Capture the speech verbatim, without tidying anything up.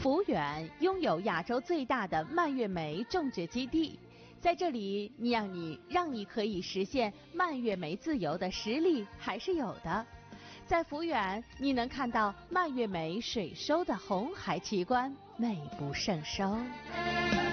抚远拥有亚洲最大的蔓越莓种植基地，在这里，你让你让你可以实现蔓越莓自由的实力还是有的。在抚远，你能看到蔓越莓水收的红海奇观，美不胜收。